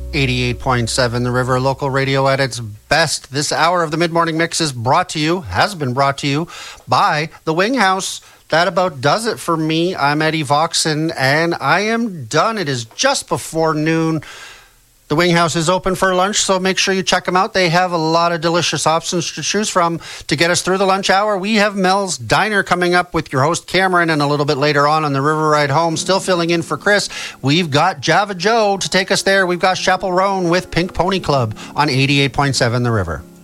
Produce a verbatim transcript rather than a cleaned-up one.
eighty-eight point seven The River, local radio at its best. This hour of the Mid-Morning Mix is brought to you, has been brought to you by The Wing House. That about does it for me. I'm Eddie Voxon, and I am done. It is just before noon. The Wing House is open for lunch, so make sure you check them out. They have a lot of delicious options to choose from to get us through the lunch hour. We have Mel's Diner coming up with your host Cameron, and a little bit later on on the River Ride Home, still filling in for Chris, we've got Java Joe to take us there. We've got Chapel Roan with Pink Pony Club on eighty-eight point seven The River.